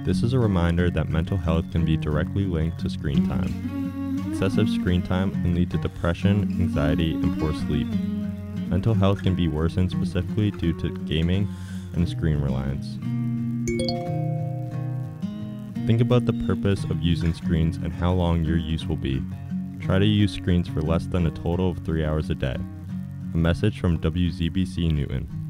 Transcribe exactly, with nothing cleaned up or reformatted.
This is a reminder that mental health can be directly linked to screen time. Excessive screen time can lead to depression, anxiety, and poor sleep. Mental health can be worsened specifically due to gaming and screen reliance. Think about the purpose of using screens and how long your use will be. Try to use screens for less than a total of three hours a day. A message from W Z B C Newton.